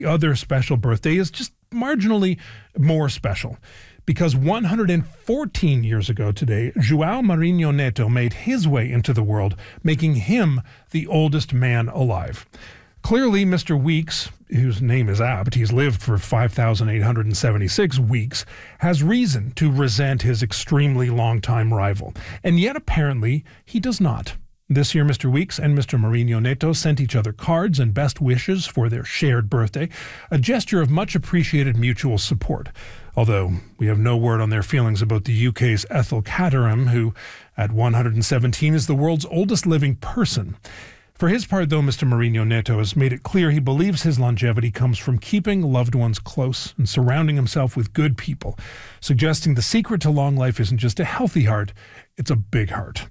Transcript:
other special birthday is just marginally more special. Because 114 years ago today, João Marinho Neto made his way into the world, making him the oldest man alive. Clearly, Mr. Weeks, whose name is apt, he's lived for 5,876 weeks, has reason to resent his extremely long-time rival. And yet, apparently, he does not. This year, Mr. Weeks and Mr. Marinho Neto sent each other cards and best wishes for their shared birthday, a gesture of much appreciated mutual support. Although we have no word on their feelings about the UK's Ethel Caterham, who at 117 is the world's oldest living person. For his part, though, Mr. Marinho Neto has made it clear he believes his longevity comes from keeping loved ones close and surrounding himself with good people, suggesting the secret to long life isn't just a healthy heart, it's a big heart.